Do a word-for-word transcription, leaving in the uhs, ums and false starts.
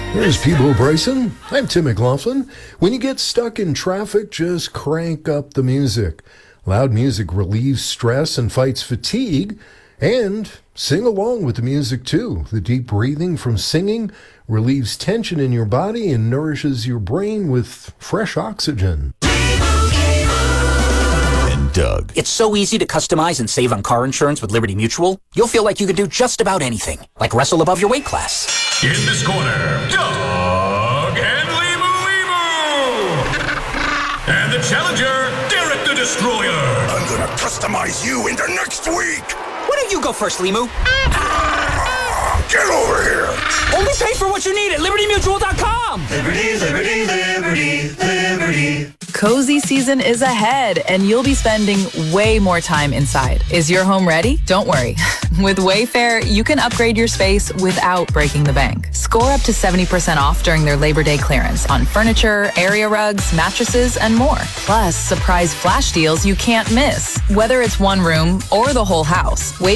Here's Peebo Bryson. I'm Tim McLaughlin. When you get stuck in traffic, just crank up the music. Loud music relieves stress and fights fatigue. And sing along with the music too. The deep breathing from singing relieves tension in your body and nourishes your brain with fresh oxygen. And Doug. It's so easy to customize and save on car insurance with Liberty Mutual. You'll feel like you can do just about anything, like wrestle above your weight class. In this corner, Doug and Limu Limu! And the challenger, Derek the Destroyer! I'm gonna customize you into next week! Why don't you go first, Limu? Get over here! Only pay for what you need at Liberty Mutual dot com! Liberty, Liberty, Liberty, Liberty. Cozy season is ahead, and you'll be spending way more time inside. Is your home ready? Don't worry. With Wayfair, you can upgrade your space without breaking the bank. Score up to seventy percent off during their Labor Day clearance on furniture, area rugs, mattresses, and more. Plus, surprise flash deals you can't miss. Whether it's one room or the whole house,